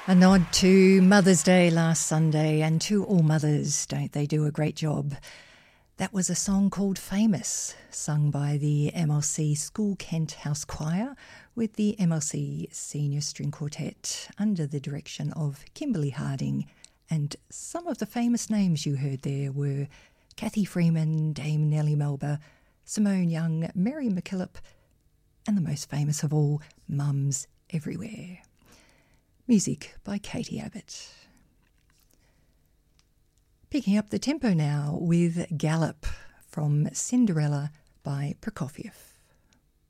A nod to Mother's Day last Sunday, and to all mothers, don't they do a great job? That was a song called Famous, sung by the MLC School Kent House Choir with the MLC Senior String Quartet under the direction of Kimberly Harding. And some of the famous names you heard there were Kathy Freeman, Dame Nellie Melba, Simone Young, Mary MacKillop, and the most famous of all, Mums Everywhere. Music by Katie Abbott. Picking up the tempo now with Gallop from Cinderella by Prokofiev.